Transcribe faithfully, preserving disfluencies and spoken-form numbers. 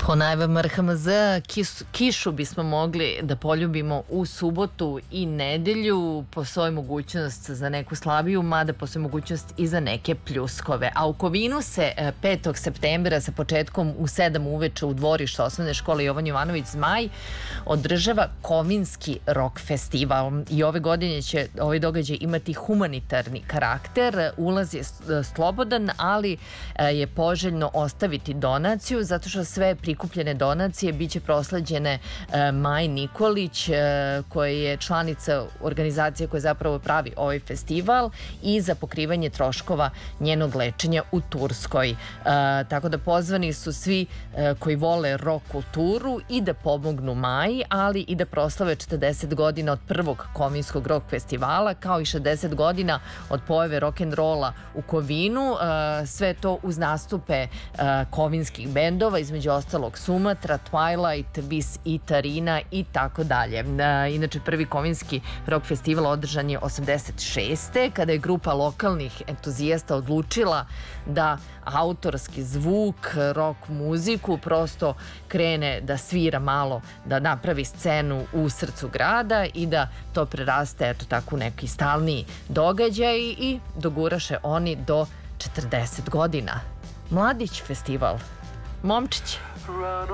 Po najavama R H M Z, kišu bismo mogli da poljubimo u subotu i nedelju. Postoji mogućnost za neku slabiju, mada postoji mogućnost i za neke pljuskove. A u Kovinu se petog septembra sa početkom u sedam uveče u dvorištu osnovne škole Jovan Jovanović Zmaj održava Kovinski rock festival. I ove godine će ovaj događaj imati humanitarni karakter. Ulaz je slobodan, ali je poželjno ostaviti donaciju, zato što sve prikupljene donacije biće prosleđene Maji Nikolić, koja je članica organizacije koja zapravo pravi ovaj festival, i za pokrivanje troškova njenog lečenja u Turskoj. Tako da pozvani su svi koji vole rock kulturu i da pomognu Maji, ali i da proslave četrdeset godina od prvog Kovinskog rock festivala, kao i šezdeset godina od pojave rock'n'rolla u Kovinu. Sve to uz nastupe kovinskih bendova, između ostalog Sumatra, Twilight, Bis i Tarina i tako dalje. Inače, prvi Kovinski rock festival održan je osamdeset šeste. kada je grupa lokalnih entuzijasta odlučila da autorski zvuk, rock muziku prosto krene da svira malo, da napravi scenu u srcu grada i da to preraste, eto tako, neki stalniji događaj, i doguraše oni do četrdeset godina. Mladić festival. Momčić.